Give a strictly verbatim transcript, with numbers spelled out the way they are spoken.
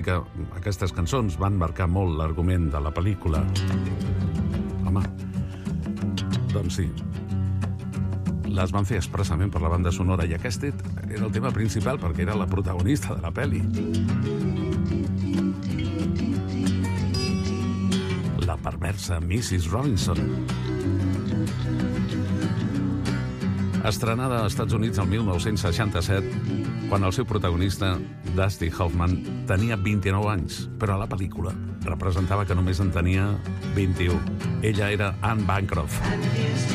que aquestes cançons van marcar molt l'argument de la pel·lícula. Home, doncs sí, les van fer expressament per la banda sonora i aquest era el tema principal perquè era la protagonista de la pel·li. La perversa missus Robinson. Estrenada als Estats Units el mil nou-cents seixanta-set, quan el seu protagonista, Dusty Hoffman, tenia vint-i-nou anys, però a la pel·lícula representava que només en tenia vint-i-u. Ella era Anne Bancroft.